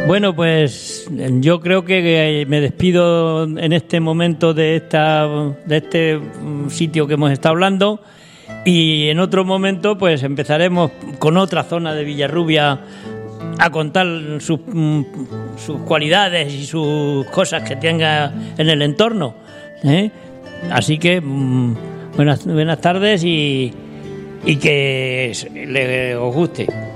Bueno, pues yo creo que me despido en este momento de este sitio que hemos estado hablando, y en otro momento pues empezaremos con otra zona de Villarrubia a contar sus cualidades y sus cosas que tenga en el entorno, ¿eh? Así que buenas tardes y que os guste.